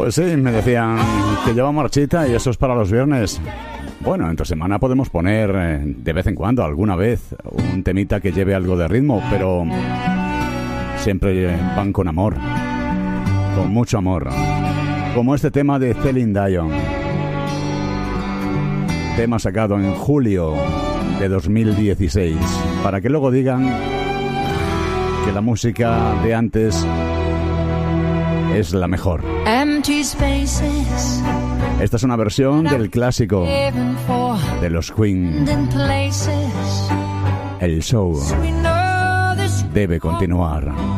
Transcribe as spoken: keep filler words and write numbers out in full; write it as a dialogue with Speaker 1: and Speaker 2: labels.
Speaker 1: Pues sí, me decían que lleva marchita y eso es para los viernes. Bueno, entre semana podemos poner eh, de vez en cuando, alguna vez, un temita que lleve algo de ritmo, pero siempre van con amor, con mucho amor. Como este tema de Celine Dion, tema sacado en julio de dos mil dieciséis, para que luego digan que la música de antes es la mejor. Esta es una versión del clásico de los Queen. El show debe continuar.